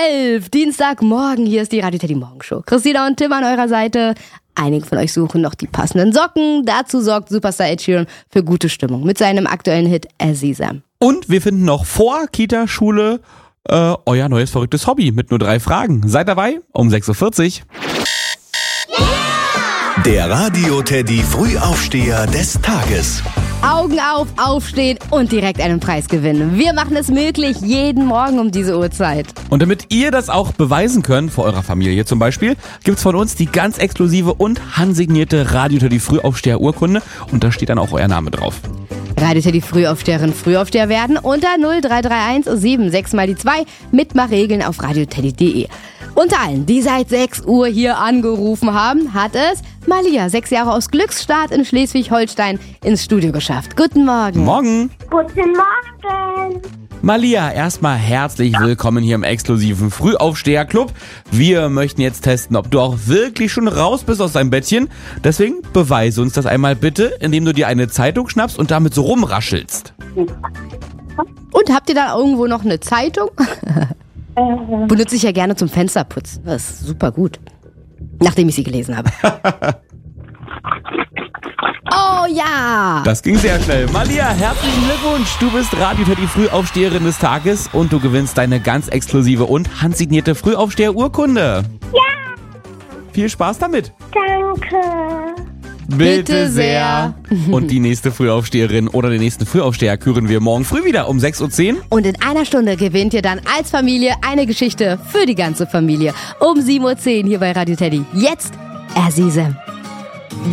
11, Dienstagmorgen. Hier ist die Radio Teddy Morgenshow. Christina und Tim an eurer Seite. Einige von euch suchen noch die passenden Socken. Dazu sorgt Superstar Ed Sheeran für gute Stimmung mit seinem aktuellen Hit Aziza. Und wir finden noch vor Kita-Schule euer neues verrücktes Hobby mit nur 3 Fragen. Seid dabei um 6.40 Uhr. Der Radio Teddy Frühaufsteher des Tages. Augen auf, aufstehen und direkt einen Preis gewinnen. Wir machen es möglich, jeden Morgen um diese Uhrzeit. Und damit ihr das auch beweisen könnt, vor eurer Familie zum Beispiel, gibt's von uns die ganz exklusive und handsignierte Radio Teddy Frühaufsteher-Urkunde. Und da steht dann auch euer Name drauf. Radio Teddy Frühaufsteherin, Frühaufsteher werden unter 0331 76 mal die 2. Mitmachregeln auf radioteddy.de. Unter allen, die seit 6 Uhr hier angerufen haben, hat es Malia, 6 Jahre aus Glücksstadt in Schleswig-Holstein, ins Studio geschafft. Guten Morgen. Morgen. Guten Morgen. Malia, erstmal herzlich willkommen hier im exklusiven Frühaufsteher-Club. Wir möchten jetzt testen, ob du auch wirklich schon raus bist aus deinem Bettchen. Deswegen beweise uns das einmal bitte, indem du dir eine Zeitung schnappst und damit so rumraschelst. Und habt ihr da irgendwo noch eine Zeitung? Benutze ich ja gerne zum Fensterputzen. Das ist super gut. Nachdem ich sie gelesen habe. Oh ja! Das ging sehr schnell. Malia, herzlichen Glückwunsch. Du bist Radio Teddy Frühaufsteherin des Tages und du gewinnst deine ganz exklusive und handsignierte Frühaufsteher-Urkunde. Ja, Viel Spaß damit. danke. Bitte sehr. Und die nächste Frühaufsteherin oder den nächsten Frühaufsteher küren wir morgen früh wieder um 6.10 Uhr. Und in einer Stunde gewinnt ihr dann als Familie eine Geschichte für die ganze Familie. Um 7.10 Uhr hier bei Radio Teddy. Jetzt Aziza.